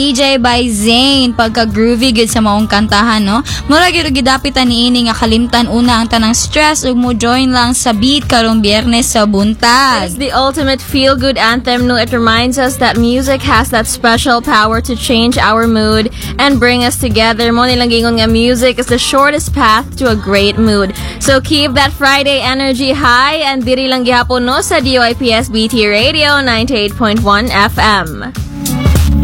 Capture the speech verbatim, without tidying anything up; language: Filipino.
D J by Zane, pagka-groovy gid sa maong kantahan, no? Mura gyud gidapitan niini nga kalimtan una ang tanang stress ug mo join lang sa beat karong Biyernes sa buntag. It's the ultimate feel-good anthem, no? It reminds us that music has that special power to change our mood and bring us together. Mo nilang gingon nga music is the shortest path to a great mood. So keep that Friday energy high and diri lang gihapon no sa D Y P S B T Radio ninety-eight point one F M.